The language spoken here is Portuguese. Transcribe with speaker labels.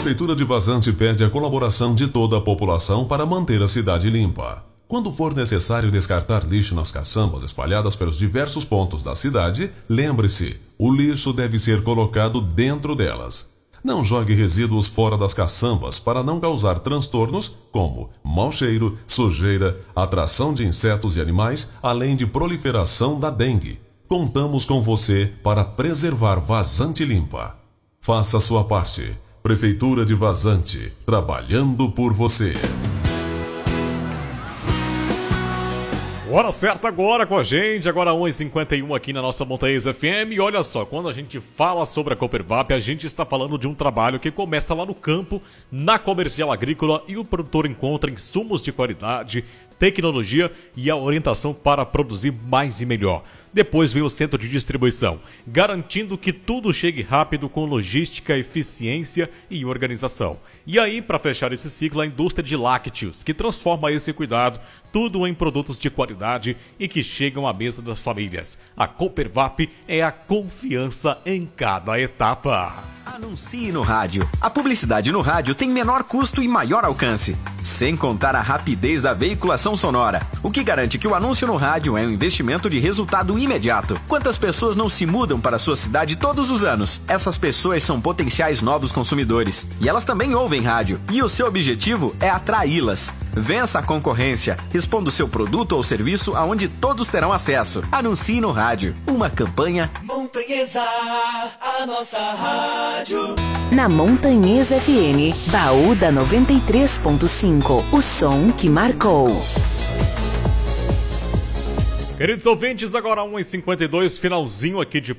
Speaker 1: Prefeitura de Vazante pede a colaboração de toda a população para manter a cidade limpa. Quando for necessário descartar lixo nas caçambas espalhadas pelos diversos pontos da cidade, lembre-se, o lixo deve ser colocado dentro delas. Não jogue resíduos fora das caçambas para não causar transtornos como mau cheiro, sujeira, atração de insetos e animais, além de proliferação da dengue. Contamos com você para preservar Vazante limpa. Faça a sua parte. Prefeitura de Vazante, trabalhando por você.
Speaker 2: Hora certa agora com a gente, agora 1h51 aqui na nossa Montanhês FM. E olha só, quando a gente fala sobre a Coopervap, a gente está falando de um trabalho que começa lá no campo, na comercial agrícola, e o produtor encontra insumos de qualidade, tecnologia e a orientação para produzir mais e melhor. Depois vem o centro de distribuição, garantindo que tudo chegue rápido com logística, eficiência e organização. E aí, para fechar esse ciclo, a indústria de lácteos, que transforma esse cuidado tudo em produtos de qualidade e que chegam à mesa das famílias. A Coopervap é a confiança em cada etapa.
Speaker 3: Anuncie no rádio. A publicidade no rádio tem menor custo e maior alcance, sem contar a rapidez da veiculação sonora, o que garante que o anúncio no rádio é um investimento de resultado imediato. Quantas pessoas não se mudam para a sua cidade todos os anos? Essas pessoas são potenciais novos consumidores e elas também ouvem rádio. E o seu objetivo é atraí-las. Vença a concorrência. Responda o seu produto ou serviço aonde todos terão acesso. Anuncie no rádio. Uma campanha
Speaker 4: Montanhesa, a nossa rádio.
Speaker 5: Na Montanhês FM, Baú da 93.5, o som que marcou.
Speaker 2: Queridos ouvintes, agora 1h52, finalzinho aqui de